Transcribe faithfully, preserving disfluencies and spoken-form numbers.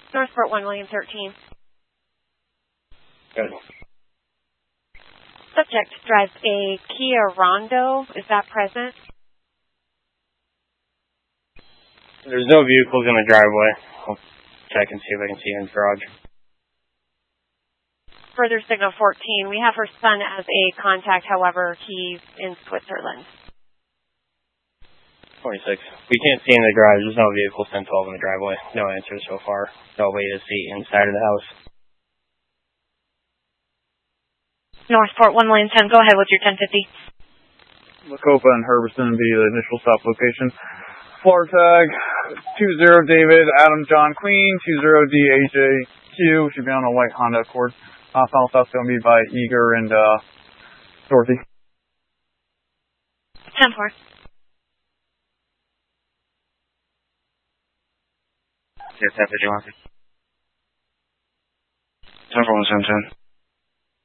Northport one William thirteen. Good. Subject drives a Kia Rondo. Is that present? There's no vehicles in the driveway. I'll check and see if I can see in the garage. Further signal fourteen. We have her son as a contact, however, he's in Switzerland. twenty-six. We can't see in the garage. There's no vehicle ten twelve in the driveway. No answers so far. No way to see inside of the house. Northport one William ten. Go ahead with your ten fifty. Macopa and Herbertson be the initial stop location. Floor tag two zero David Adam John Queen two zero D A J Q. Should be on a white Honda Accord. Uh, final stop's going to be by Eager and uh, Dorothy. ten four. Yeah, ten fifty-one. ten four one seven ten.